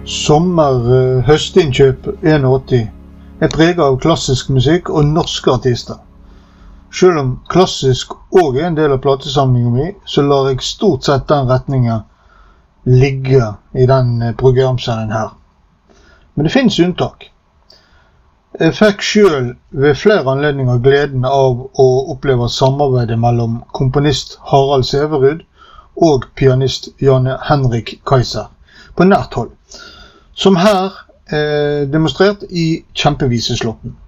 Sommer-høstinnkjøp 81 preget av klassisk musikk og norske artister. Selv om klassisk også en del av platesamlingen min, så lar jeg stort sett den retningen ligge i den programserien her. Men det finnes unntak. Jeg fikk selv ved flere anledninger gleden av å oppleve samarbeidet mellom komponist Harald Sæverud og pianist Janne Henrik Kaiser på nært hold, som her demonstrert i Kjempeviseslåtten.